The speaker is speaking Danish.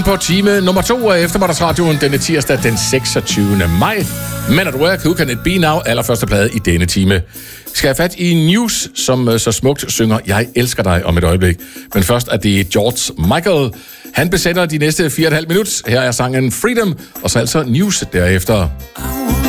På time nummer 2 af Eftermiddagsradioen denne tirsdag den 26. maj. Men at Work, Who Can It Be Now, allerførste plade i denne time. Skal have fat i News, som så smukt synger Jeg elsker dig om et øjeblik. Men først er det George Michael. Han besætter de næste 4,5 minutter. Her er sangen Freedom, og så altså News derefter.